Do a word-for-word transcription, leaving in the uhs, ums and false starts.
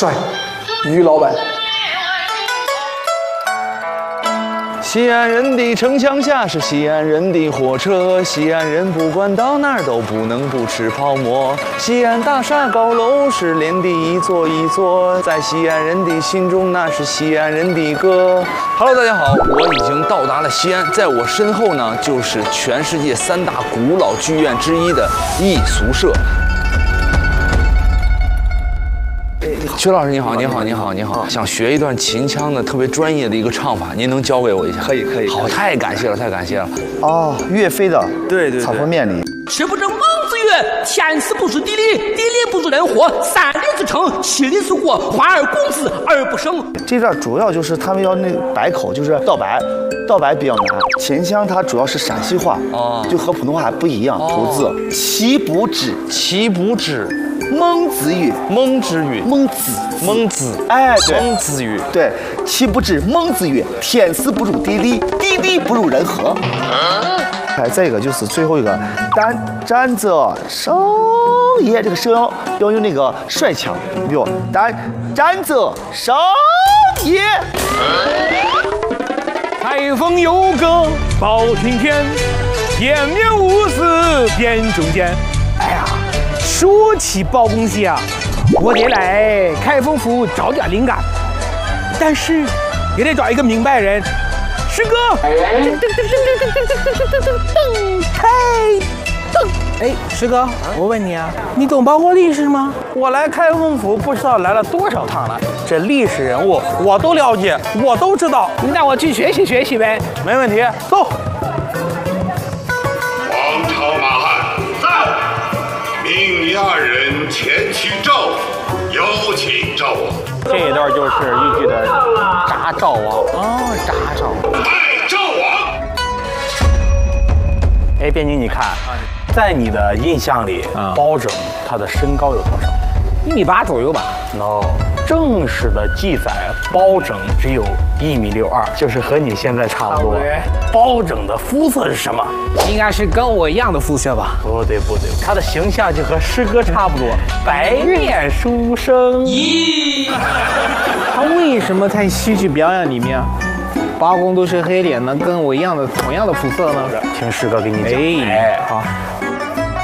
帅，于老板。 西安人的城墙下是西安人的火车，西安人不管到哪儿都不能不吃泡馍。西安大厦高楼是连的一座一座，在西安人的心中那是西安人的歌。Hello， 大家好，我已经到达了西安，在我身后呢就是全世界三大古老剧院之一的艺俗社。薛老师你好，你好，你好，你好，想学一段秦腔的特别专业的一个唱法，您能教给我一下？ 可以，可以。 好，太感谢了，太感谢了。 哦，岳飞的对对草坡面里。 吃不正孟子曰：“天时不知地利，地利不知人和。三里之城，七里之国，华而共之而不胜。” 这段主要就是他们要那白口，就是道白，道白比较难。秦腔它主要是陕西话，哦，就和普通话还不一样，吐字。其不止， 其不止。 孟子语， 孟之语， 孟子， 孟子， 哎，对， 孟子语， 对，其不止孟子语，天时不如地利，地利不如人和。哎，再一个就是最后一个，担站着少爷，这个声要要用那个帅腔，比如担站着少爷。 台风有个包青天，天面无私辨忠奸。哎呀！说起包公戏啊，我得来开封府找点灵感，但是也得找一个明白人。师哥，噔噔噔噔噔噔噔噔噔开灯。哎，师哥，我问你啊，你懂包公历史吗？ 我来开封府不知道来了多少趟了，这历史人物我都了解，我都知道。 你带我去学习学习呗。 没问题，走。 王朝马汉在。命你二人前去赵府，有请赵王。 这一段就是豫剧的铡赵王哦，铡赵王。 拜赵王。 哎，边宁，你看，在你的印象里，啊、包拯他的身高有多少？ 一米八左右吧。 no， 正史的记载，包拯只有一米六二，就是和你现在差不多。包拯的肤色是什么？ 应该是跟我一样的肤色吧？ 不对不对，他的形象就和师哥差不多，白面书生。咦， 他为什么在戏剧表演里面，包公都是黑脸呢？跟我一样的同样的肤色呢？ 听师哥给你讲。 哎，好。